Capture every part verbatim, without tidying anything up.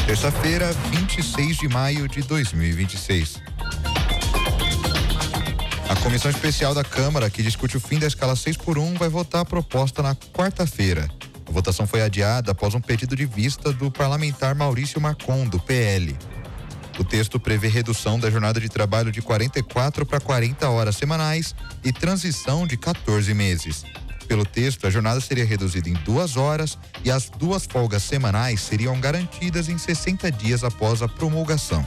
Terça-feira, vinte e seis de maio de dois mil e vinte e seis. A Comissão Especial da Câmara, que discute o fim da escala seis por um, vai votar a proposta na quarta-feira. A votação foi adiada após um pedido de vista do parlamentar Maurício Marcon, do P L. O texto prevê redução da jornada de trabalho de quarenta e quatro para quarenta horas semanais e transição de quatorze meses. Pelo texto, a jornada seria reduzida em duas horas e as duas folgas semanais seriam garantidas em sessenta dias após a promulgação.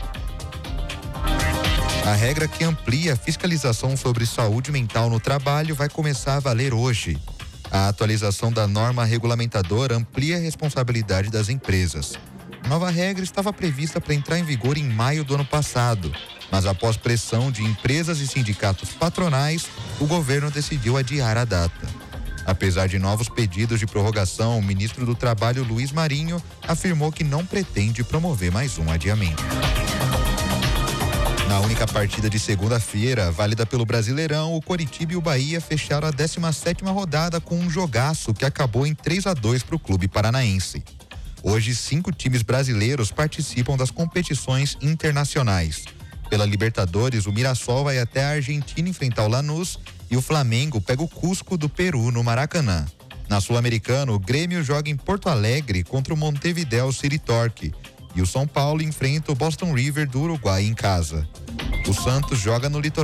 A regra que amplia a fiscalização sobre saúde mental no trabalho vai começar a valer hoje. A atualização da norma regulamentadora amplia a responsabilidade das empresas. A nova regra estava prevista para entrar em vigor em maio do ano passado, mas após pressão de empresas e sindicatos patronais, o governo decidiu adiar a data. Apesar de novos pedidos de prorrogação, o ministro do Trabalho, Luiz Marinho, afirmou que não pretende promover mais um adiamento. Na única partida de segunda-feira, válida pelo Brasileirão, o Coritiba e o Bahia fecharam a décima sétima rodada com um jogaço que acabou em três a dois para o clube paranaense. Hoje, cinco times brasileiros participam das competições internacionais. Pela Libertadores, o Mirassol vai até a Argentina enfrentar o Lanús e o Flamengo pega o Cusco do Peru no Maracanã. Na Sul-Americana, o Grêmio joga em Porto Alegre contra o Montevideo City Torque. E o São Paulo enfrenta o Boston River do Uruguai em casa. O Santos joga no litoral